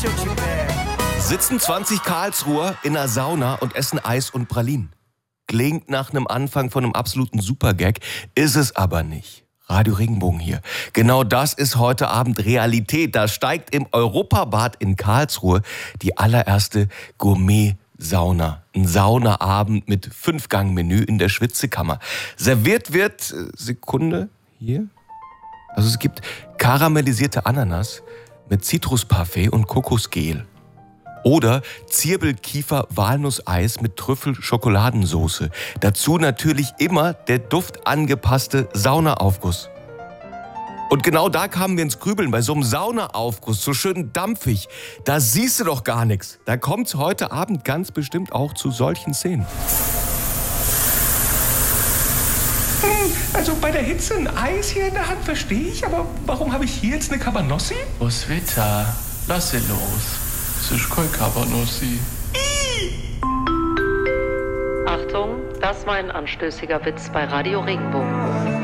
Sitzen 20 Karlsruher in einer Sauna und essen Eis und Pralinen. Klingt nach einem Anfang von einem absoluten Supergag, ist es aber nicht. Radio Regenbogen hier. Genau das ist heute Abend Realität. Da steigt im Europabad in Karlsruhe die allererste Gourmet-Sauna. Ein Saunaabend mit 5-Gang-Menü in der Schwitzekammer. Serviert wird, Sekunde, hier. Also es gibt karamellisierte Ananas mit Zitrusparfait und Kokosgel. Oder Zirbelkiefer-Walnusseis mit Trüffel-Schokoladensoße. Dazu natürlich immer der duftangepasste Saunaaufguss. Und genau da kamen wir ins Grübeln, bei so einem Saunaaufguss, so schön dampfig. Da siehst du doch gar nichts. Da kommt's heute Abend ganz bestimmt auch zu solchen Szenen. Also bei der Hitze ein Eis hier in der Hand verstehe ich, aber warum habe ich hier jetzt eine Cabanossi? Roswitha, lass sie los. Es ist kein Cabanossi. Achtung, das war ein anstößiger Witz bei Radio Regenbogen.